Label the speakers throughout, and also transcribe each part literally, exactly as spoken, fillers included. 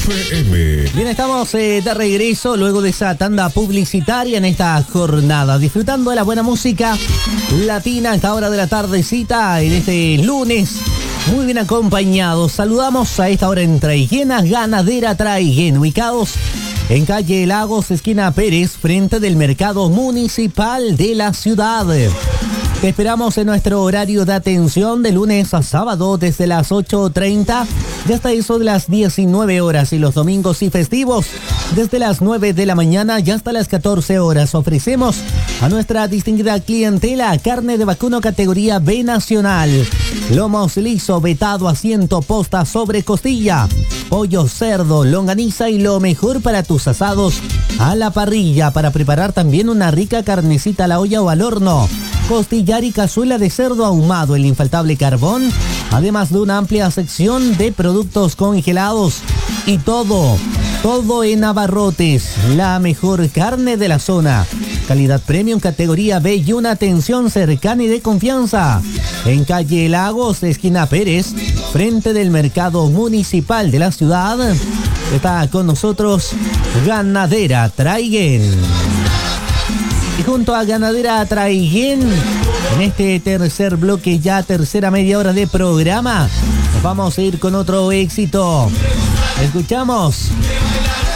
Speaker 1: F M.
Speaker 2: Bien, estamos eh, de regreso luego de esa tanda publicitaria en esta jornada, disfrutando de la buena música latina a esta hora de la tardecita en este lunes. Muy bien acompañados. Saludamos a esta hora en Traiguén, Ganadera Traiguén, ubicados en calle Lagos, esquina Pérez, frente del mercado municipal de la ciudad. Te esperamos en nuestro horario de atención de lunes a sábado desde las ocho treinta y hasta eso de las diecinueve horas, y los domingos y festivos desde las nueve de la mañana y hasta las catorce horas. Ofrecemos a nuestra distinguida clientela carne de vacuno categoría B nacional, lomos liso, vetado, asiento, posta sobre costilla, pollo, cerdo, longaniza y lo mejor para tus asados a la parrilla, para preparar también una rica carnecita a la olla o al horno, costillar y cazuela de cerdo ahumado, el infaltable carbón, además de una amplia sección de productos congelados y todo, todo en abarrotes, la mejor carne de la zona, calidad premium categoría B y una atención cercana y de confianza. En calle Lagos, esquina Pérez, frente del mercado municipal de la ciudad, está con nosotros Ganadera Traiguén. Y junto a Ganadera Traiguén, en este tercer bloque, ya tercera media hora de programa, nos vamos a ir con otro éxito. Escuchamos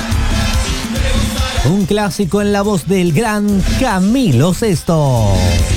Speaker 2: un clásico en la voz del gran Camilo Sesto.